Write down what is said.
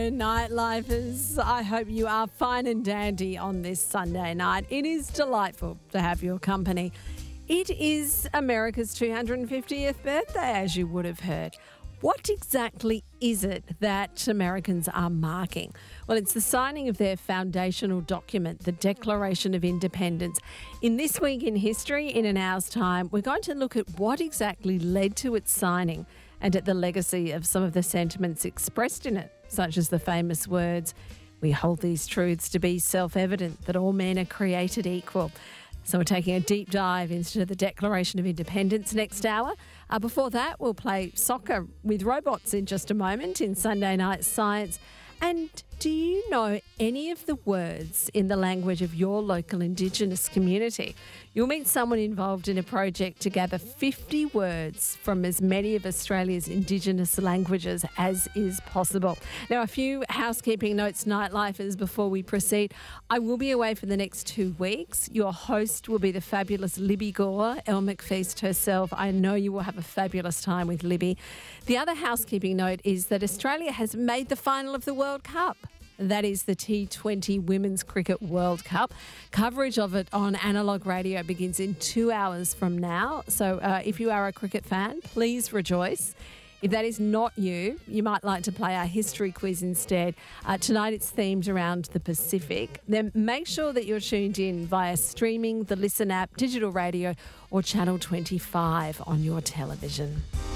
Hello, nightlifers. I hope you are fine and dandy on this Sunday night. It is delightful to have your company. It is America's 250th birthday, as you would have heard. What exactly is it that Americans are marking? Well, it's the signing of their foundational document, the Declaration of Independence. In This Week in History, in an hour's time, we're going to look at what exactly led to its signing and at the legacy of some of the sentiments expressed in it, such as the famous words, "We hold these truths to be self-evident, that all men are created equal." So we're taking a deep dive into the Declaration of Independence next hour. Before that, we'll play soccer with robots in just a moment in Sunday Night Science. And do you know any of the words in the language of your local Indigenous community? You'll meet someone involved in a project to gather 50 words from as many of Australia's Indigenous languages as is possible. Now, a few housekeeping notes, nightlifers, before we proceed. I will be away for the next 2 weeks. Your host will be the fabulous Libby Gore, Elle McFeast herself. I know you will have a fabulous time with Libby. The other housekeeping note is that Australia has made the final of the World Cup. That is the T20 Women's Cricket World Cup. Coverage of it on Analog Radio begins in 2 hours from now. So if you are a cricket fan, please rejoice. If that is not you, you might like to play our history quiz instead. Tonight it's themed around the Pacific. Then make sure that you're tuned in via streaming, the Listen app, digital radio or Channel 25 on your television.